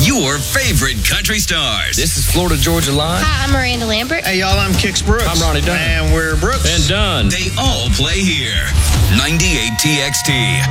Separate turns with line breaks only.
your favorite country stars.
This is Florida Georgia Line.
Hi, I'm Miranda Lambert.
Hey, y'all, I'm Kix Brooks.
I'm Ronnie Dunn.
And we're Brooks.
And Dunn.
They all play here. 98 TXT.